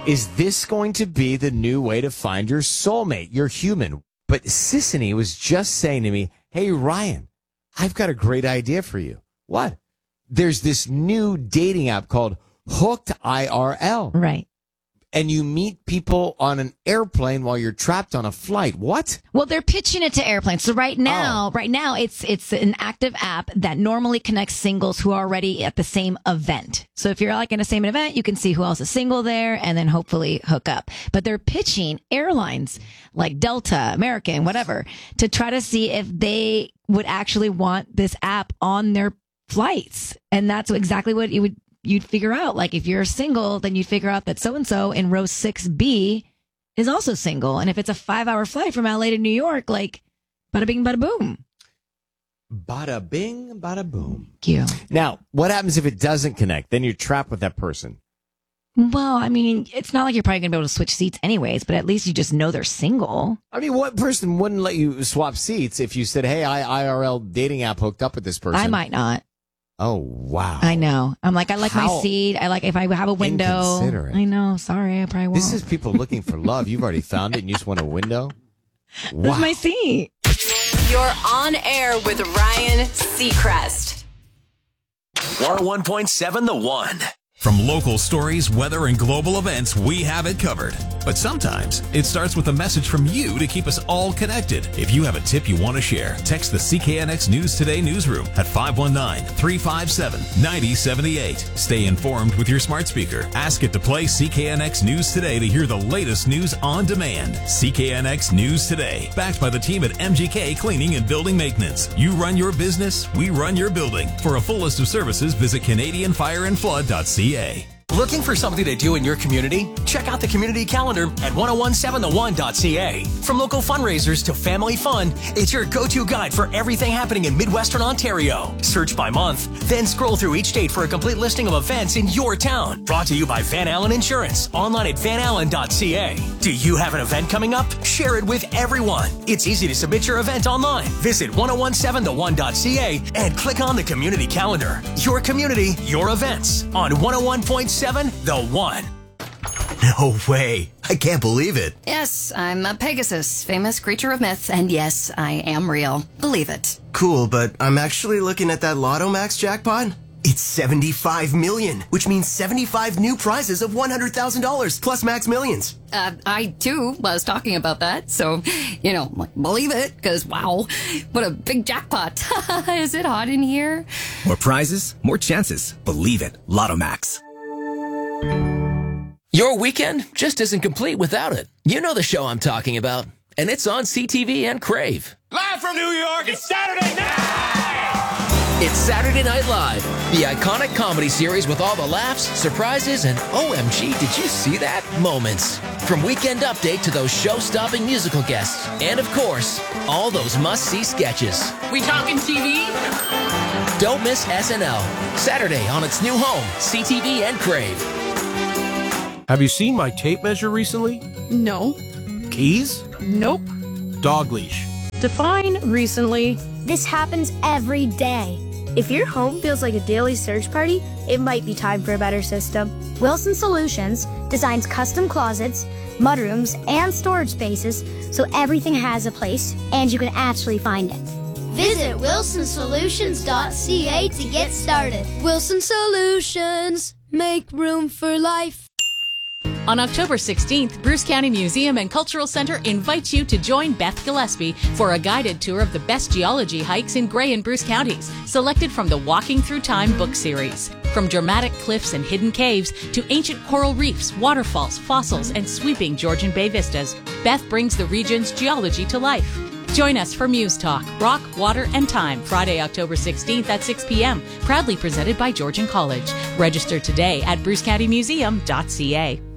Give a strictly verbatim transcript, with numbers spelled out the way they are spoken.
Is this going to be the new way to find your soulmate, your human? But Sissany was just saying to me, hey, Ryan, I've got a great idea for you. What? There's this new dating app called Hooked I R L. Right. And you meet people on an airplane while you're trapped on a flight. What? Well, they're pitching it to airplanes. So right now, Oh. right now, it's it's an active app that normally connects singles who are already at the same event. So if you're like in the same event, you can see who else is single there and then hopefully hook up. But they're pitching airlines like Delta, American, whatever, to try to see if they would actually want this app on their flights. And that's exactly what you would you'd figure out. Like if you're single, then you'd figure out that so-and-so in row six B is also single. And if it's a five hour flight from L A to New York, like bada bing, bada boom. Bada bing, bada boom. Thank you. Now, what happens if it doesn't connect? Then you're trapped with that person. Well, I mean, it's not like you're probably going to be able to switch seats anyways, but at least you just know they're single. I mean, what person wouldn't let you swap seats if you said, hey, I I R L dating app hooked up with this person? I might not. Oh, wow. I know. I'm like, I like How my seat. I like if I have a window. inconsiderate. I know. Sorry, I probably won't. This is people looking for love. You've already found it and you just want a window? Wow. This is my seat. You're on air with Ryan Seacrest. one oh one point seven The One. From local stories, weather, and global events, we have it covered. But sometimes it starts with a message from you to keep us all connected. If you have a tip you want to share, text the C K N X News Today newsroom at five one nine, three five seven, nine oh seven eight. Stay informed with your smart speaker. Ask it to play C K N X News Today to hear the latest news on demand. C K N X News Today, backed by the team at M G K Cleaning and Building Maintenance. You run your business, we run your building. For a full list of services, visit Canadian Fire and Flood dot C A. Looking for something to do in your community? Check out the community calendar at ten seventeen the one dot c a. From local fundraisers to family fun, it's your go-to guide for everything happening in Midwestern Ontario. Search by month, then scroll through each date for a complete listing of events in your town. Brought to you by Van Allen Insurance, online at van allen dot c a. Do you have an event coming up? Share it with everyone. It's easy to submit your event online. Visit ten seventeen the one dot c a and click on the community calendar. Your community, your events on one oh one point seven The One. No way. I can't believe it. Yes, I'm a Pegasus, famous creature of myth, and yes, I am real. Believe it. Cool, but I'm actually looking at that Lotto Max jackpot. It's seventy-five million, which means seventy-five new prizes of one hundred thousand dollars plus Max Millions. Uh, I, too, was talking about that, so, you know, like, believe it, because, wow, what a big jackpot. Is it hot in here? More prizes, more chances. Believe it. Lotto Max. Your weekend just isn't complete without it. You know the show I'm talking about, and it's on C T V and Crave. Live from New York, it's Saturday night! It's Saturday Night Live, the iconic comedy series with all the laughs, surprises, and O M G, did you see that? Moments. From Weekend Update to those show-stopping musical guests. And of course, all those must-see sketches. We talking T V? Don't miss S N L. Saturday on its new home, C T V and Crave. Have you seen my tape measure recently? No. Keys? Nope. Dog leash. Define recently. This happens every day. If your home feels like a daily search party, it might be time for a better system. Wilson Solutions designs custom closets, mudrooms, and storage spaces so everything has a place and you can actually find it. Visit wilson solutions dot c a to get started. Wilson Solutions, make room for life. On October sixteenth, Bruce County Museum and Cultural Center invites you to join Beth Gillespie for a guided tour of the best geology hikes in Grey and Bruce counties, selected from the Walking Through Time book series. From dramatic cliffs and hidden caves to ancient coral reefs, waterfalls, fossils, and sweeping Georgian Bay vistas, Beth brings the region's geology to life. Join us for Muse Talk, Rock, Water, and Time, Friday, October sixteenth at six p.m., proudly presented by Georgian College. Register today at bruce county museum dot c a.